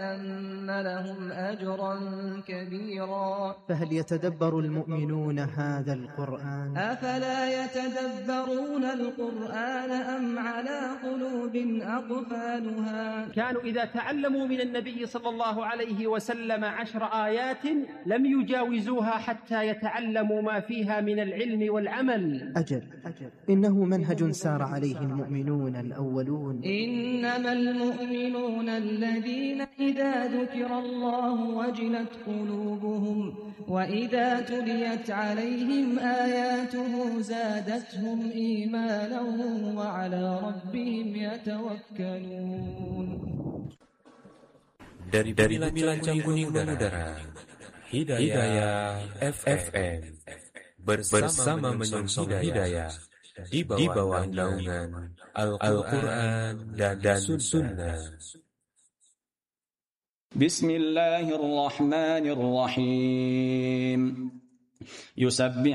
أن لهم أجرا كبيرا. فهل يتدبر المؤمنون هذا القرآن؟ أفلا يتدبرون القرآن أم على قلوب أقفالها. كانوا إذا تعلموا من النبي صلى الله عليه وسلم 10 آيات لم يجاوزوها حتى يتعلموا ما فيها من العلم والعمل. أجل إنه منهج سار عليه المؤمنون الأولون. إنما المؤمنون الذين إذا ذكر الله وجلت قلوبهم وإذا تليت عليهم آياته زادتهم إيمانا وعلى ربهم يتوكلون. Dari bincang kuning udara, Hidayah FM bersama menyongsong hidayah di bawah naungan Al-Quran dan Sunnah. Bismillahirrahmanirrahim. Yusabbih